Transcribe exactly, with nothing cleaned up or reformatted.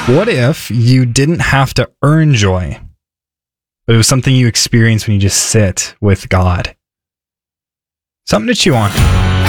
What if you didn't have to earn joy, but it was something you experience when you just sit with God? Something to chew on.